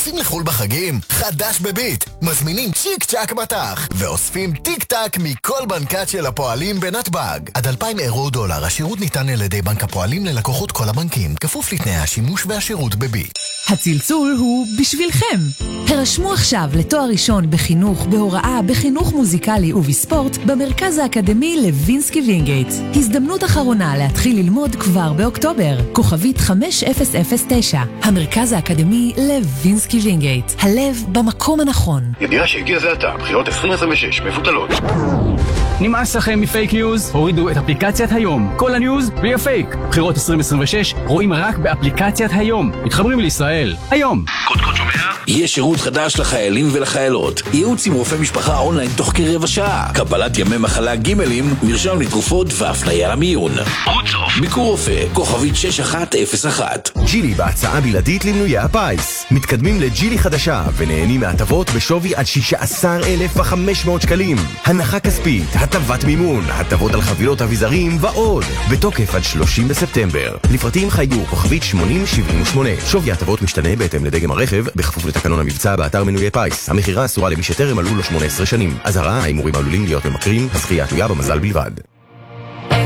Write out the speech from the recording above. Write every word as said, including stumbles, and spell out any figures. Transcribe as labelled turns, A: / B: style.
A: טסים לחול בחגים? חדש בביט. מזמינים צ'יק צ'ק בטח, ואוספים טיק טק מכל בנקת של הפועלים בנתב"ג. עד אלפיים אירו דולר, השירות ניתן על ידי בנק הפועלים ללקוחות כל הבנקים, כפוף לתנאי השימוש והשירות בביט.
B: הצלצול הוא בשבילכם. הרשמו עכשיו לתואר ראשון בחינוך, בהוראה, בחינוך מוזיקלי ובספורט במרכז האקדמי לוינסקי וינגייט. הזדמנות אחרונה להתחיל ללמוד כבר באוקטובר. כוכבית חמש אפס אפס תשע. המרכז האקדמי לוינסקי וינגייט. הלב במקום הנכון.
C: ידיעה שהגיע זה עתה, בחירות עשרים עשרים ושש מבוטלות.
D: נמאס לכם מפייק ניוז? הורידו את אפליקציית היום. כל הניוז בלי הפייק. בחירות עשרים עשרים ושש רואים רק באפליקציית היום. מתחברים לישראל. היום.
C: קוד קוד שומע?
E: יש שירות חדש לחיילים ולחיילות. ייעוץ עם רופא משפחה אונליין תוך כרבע שעה. קבלת ימי מחלה גימלים, מרשם לתרופות והפניה למיון.
C: רוצוף.
E: ביקור רופא, כוכבית שש אחת אפס אחת.
F: ג'ילי בהצעה בלעדית למנויי הפיס. מתקדמים לג'ילי חדשה ונהנים מהטבות בשווי עד שישה עשר אלף וחמש מאות שקלים. הנחה כספית, הטבת מימון, הטבות על חבילות אביזרים ועוד. בתוקף עד שלושים בספטמבר. לפרטים חייגו כוכבית שמונים שבעים ושמונה. שווי הטבות משתנה בהתאם לדגם הרכב, בכפוף לתקנון המבצע באתר מנויי פיס. המחירה אסורה למי שטרם מלאו לו שמונה עשרה שנים. אזהרה, ההימורים עלולים להיות ממכרים, הזכייה תלויה במזל בלבד.